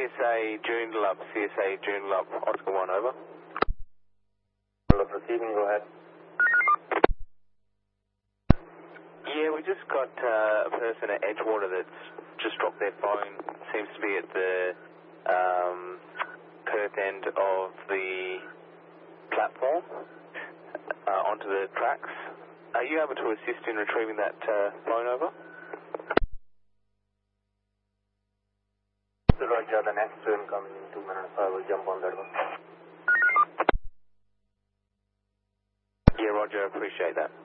CSA Joondalup, Oscar 1, over. Receiving, go ahead. Yeah, we just got a person at Edgewater that's just dropped their phone. Seems to be at the Perth end of the platform onto the tracks. Are you able to assist in retrieving that phone, over? Roger, the next train comes in 2 minutes, so I will jump on that one. Yeah, Roger, I appreciate that.